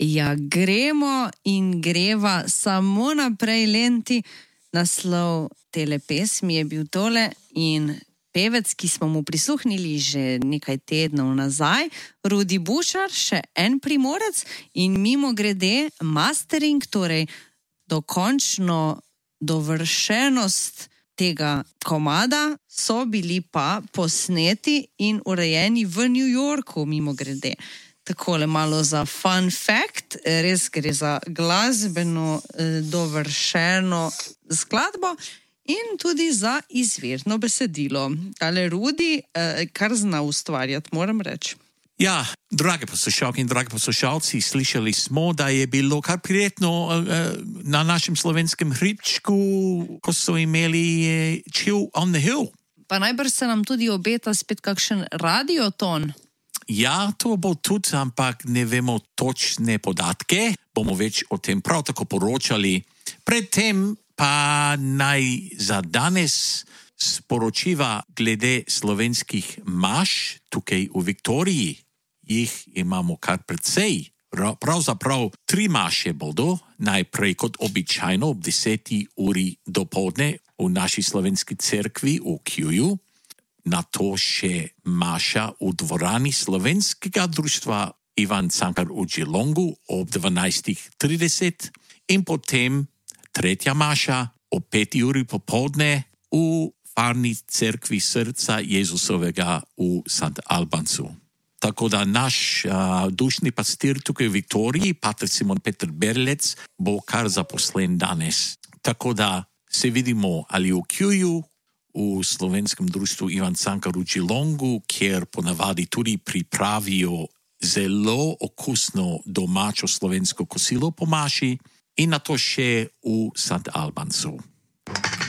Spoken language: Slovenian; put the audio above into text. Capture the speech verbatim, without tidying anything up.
Ja, gremo in greva samo naprej, Lenti. Naslov tele pesmi je bil tole in pevec, ki smo mu prisluhnili že nekaj tednov nazaj, Rudi Bušar, še en Primorec in mimo grede mastering, torej dokončno dovršenost tega komada so bili pa posneti in urejeni v New Yorku, mimo grede. Takole malo za fun fact, res gre za glasbeno eh, dovršeno skladbo in tudi za izvirno besedilo. Ale Rudi, eh, kar zna ustvarjati, moram reči. Ja, drage poslušalke in dragi poslušalci, slišali smo, da je bilo kar prijetno uh, na našem slovenskem hribčku, ko so imeli uh, Chill on the Hill. Pa najbrž se nam tudi obeta spet kakšen radioton. Ja, to bo tudi, ampak ne vemo točne podatke. Bomo več o tem prav tako poročali. Predtem pa naj za danes sporočiva glede slovenskih maš tukaj v Viktoriji. Jih imamo kar precej. Pravzaprav tri maše bodo, najprej kot običajno ob deseti uri dopoldne v naši slovenski cerkvi v Kjuju, nato še maša v dvorani slovenskega društva Ivan Cankar v Geelongu ob dvanajstih trideset in potem tretja maša ob peti uri popoldne v farni cerkvi srca Jezusovega v Sant Albancu. Tako da naš uh, dušni pastir tukaj v Viktoriji, pater Simon Peter Berlec, bo kar zaposlen danes. Tako da se vidimo ali v Kjuju, v slovenskem društvu Ivan Cankar v Geelongu, kjer ponavadi tudi pripravijo zelo okusno domačo slovensko kosilo po maši in nato še v Sant Albancu.